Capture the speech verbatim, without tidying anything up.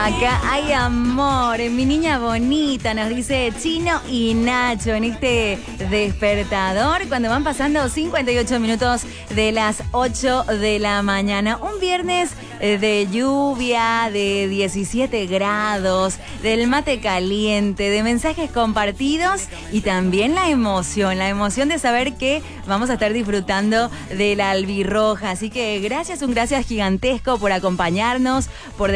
Acá hay amor, mi niña bonita, nos dice Chino y Nacho en este despertador cuando van pasando cincuenta y ocho minutos de las ocho de la mañana. Un viernes de lluvia, de diecisiete grados, del mate caliente, de mensajes compartidos y también la emoción, la emoción de saber que vamos a estar disfrutando de la albirroja. Así que gracias, un gracias gigantesco por acompañarnos, por